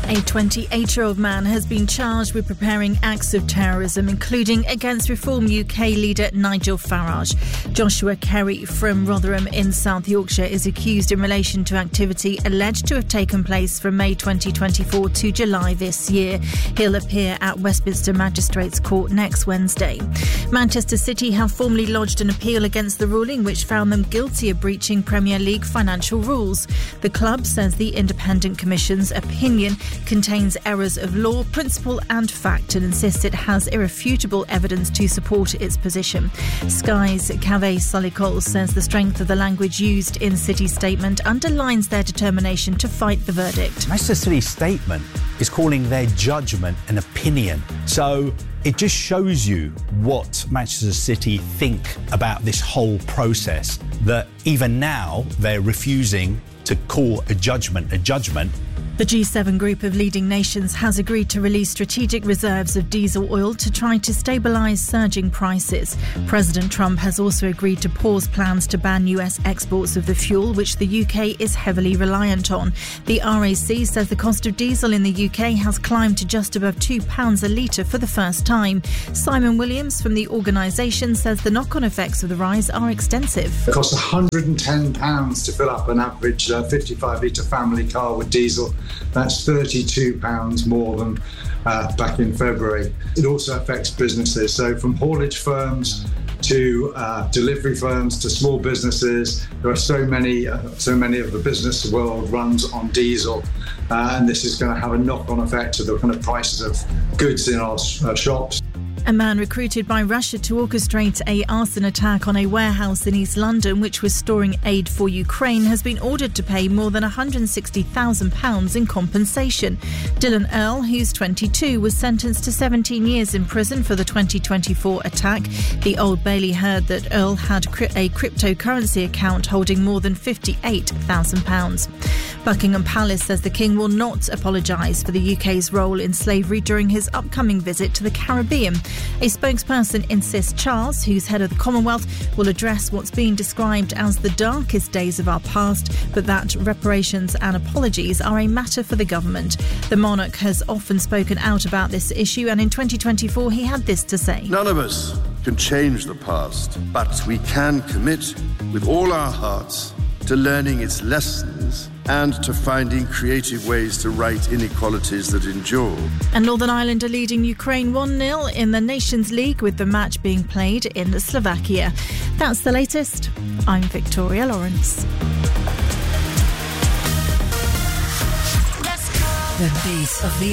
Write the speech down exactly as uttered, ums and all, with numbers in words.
A twenty-eight-year-old man has been charged with preparing acts of terrorism, including against Reform U K leader Nigel Farage. Joshua Kerry from Rotherham in South Yorkshire is accused in relation to activity alleged to have taken place from May twenty twenty-four to July this year. He'll appear at Westminster Magistrates Court next Wednesday. Manchester City have formally lodged an appeal against the ruling which found them guilty of breaching Premier League financial rules. The club says the Independent Commission's opinion contains errors of law, principle and fact and insists it has irrefutable evidence to support its position. Sky's Kaveh Solikol says the strength of the language used in City's statement underlines their determination to fight the verdict. Manchester City's statement is calling their judgment an opinion. So it just shows you what Manchester City think about this whole process, that even now they're refusing to call a judgment a judgment. The G seven group of leading nations has agreed to release strategic reserves of diesel oil to try to stabilise surging prices. President Trump has also agreed to pause plans to ban U S exports of the fuel, which the U K is heavily reliant on. The R A C says the cost of diesel in the U K has climbed to just above two pounds a litre for the first time. Simon Williams from the organisation says the knock-on effects of the rise are extensive. It costs one hundred and ten pounds to fill up an average uh, fifty-five litre family car with diesel. That's thirty-two pounds more than uh, back in February. It also affects businesses. So from haulage firms to uh, delivery firms to small businesses, there are so many, uh, so many of the business world runs on diesel. Uh, and this is going to have a knock-on effect to the kind of prices of goods in our uh, shops. A man recruited by Russia to orchestrate a arson attack on a warehouse in East London, which was storing aid for Ukraine, has been ordered to pay more than one hundred sixty thousand pounds in compensation. Dylan Earle, who's twenty-two, was sentenced to seventeen years in prison for the twenty twenty-four attack. The Old Bailey heard that Earle had a cryptocurrency account holding more than fifty-eight thousand pounds. Buckingham Palace says the King will not apologise for the U K's role in slavery during his upcoming visit to the Caribbean. A spokesperson insists Charles, who's head of the Commonwealth, will address what's been described as the darkest days of our past, but that reparations and apologies are a matter for the government. The monarch has often spoken out about this issue, and in twenty twenty-four he had this to say. None of us can change the past, but we can commit with all our hearts to learning its lessons and to finding creative ways to right inequalities that endure. And Northern Ireland are leading Ukraine one nil in the Nations League, with the match being played in Slovakia. That's the latest. I'm Victoria Lawrence. The beat of the